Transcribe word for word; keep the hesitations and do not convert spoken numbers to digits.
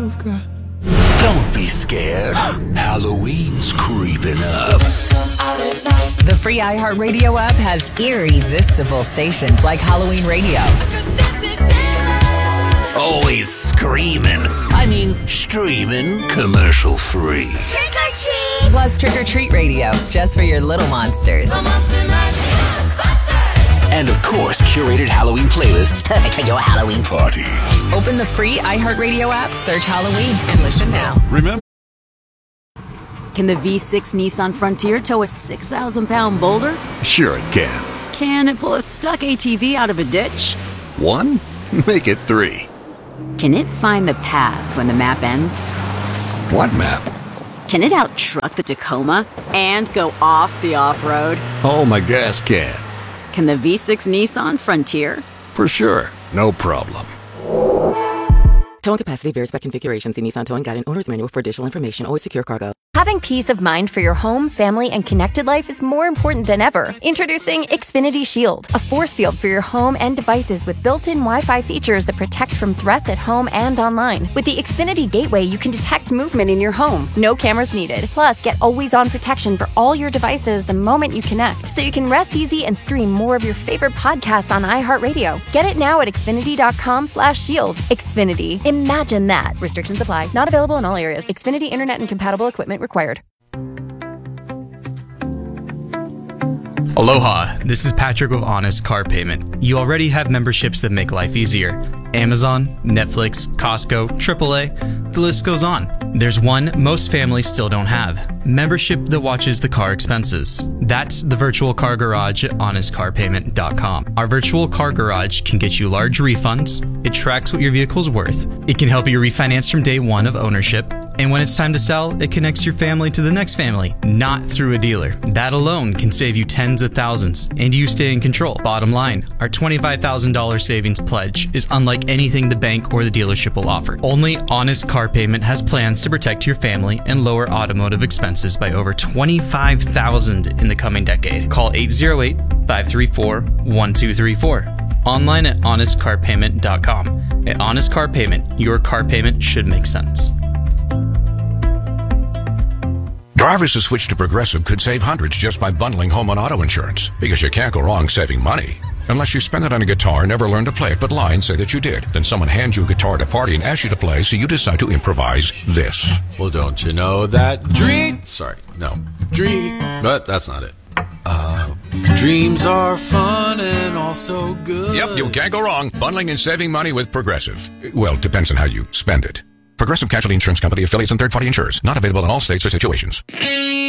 I've got. Don't be scared. Halloween's creeping up. The free iHeartRadio app has irresistible stations like Halloween Radio. Always screaming. I mean, streaming commercial free. Trick or treat! Plus Trick or Treat Radio, just for your little monsters. And of course, curated Halloween playlists perfect for your Halloween party. Open the free iHeartRadio app, search Halloween, and listen now. Remember? Can the V six Nissan Frontier tow a six thousand pound boulder? Sure it can. Can it pull a stuck A T V out of a ditch? One? Make it three. Can it find the path when the map ends? What map? Can it out-truck the Tacoma and go off the off-road? Oh, my gas can. Can the V six Nissan Frontier? For sure. No problem. Towing capacity varies by configuration. See Nissan Towing Guide and Owner's Manual for additional information. Always secure cargo. Having peace of mind for your home, family, and connected life is more important than ever. Introducing Xfinity Shield, a force field for your home and devices with built-in Wi-Fi features that protect from threats at home and online. With the Xfinity Gateway, you can detect movement in your home. No cameras needed. Plus, get always-on protection for all your devices the moment you connect, so you can rest easy and stream more of your favorite podcasts on iHeartRadio. Get it now at Xfinity.com slash shield. Xfinity. Imagine that. Restrictions apply. Not available in all areas. Xfinity Internet and compatible equipment required. Aloha, this is Patrick with Honest Car Payment. You already have memberships that make life easier. Amazon, Netflix, Costco, triple A, the list goes on. There's one most families still don't have. Membership that watches the car expenses. That's the Virtual Car Garage at honest car payment dot com. Our Virtual Car Garage can get you large refunds. It tracks what your vehicle's worth. It can help you refinance from day one of ownership. And when it's time to sell, it connects your family to the next family, not through a dealer. That alone can save you tens of thousands, and you stay in control. Bottom line, our twenty-five thousand dollars savings pledge is unlike anything the bank or the dealership will offer. Only Honest Car Payment has plans to protect your family and lower automotive expenses by over twenty-five thousand dollars in the coming decade. Call eight zero eight, five three four, one two three four. Online at honest car payment dot com. At Honest Car Payment, your car payment should make sense. Drivers who switch to Progressive could save hundreds just by bundling home and auto insurance, because you can't go wrong saving money. Unless you spend it on a guitar, never learn to play it, but lie and say that you did. Then someone hands you a guitar at a party and asks you to play, so you decide to improvise this. Well, don't you know that dream... Sorry, no. Dream... But that's not it. Uh, dreams are fun and also good. Yep, you can't go wrong. Bundling and saving money with Progressive. Well, it depends on how you spend it. Progressive Casualty Insurance Company, affiliates, and third-party insurers. Not available in all states or situations.